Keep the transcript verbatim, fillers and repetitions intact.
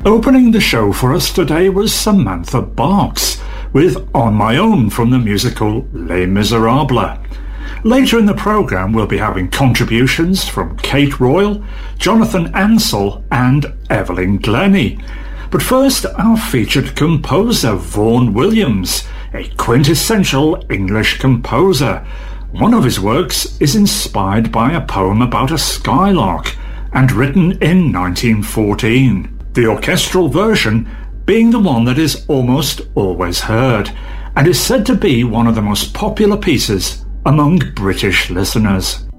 Opening the show for us today was Samantha Barks with On My Own from the musical Les Miserables. Later in the programme we'll be having contributions from Kate Royal, Jonathan Ansell and Evelyn Glennie. But first, our featured composer, Vaughan Williams, a quintessential English composer. One of his works is inspired by a poem about a skylark and written in nineteen fourteen. The orchestral version being the one that is almost always heard and is said to be one of the most popular pieces among British listeners.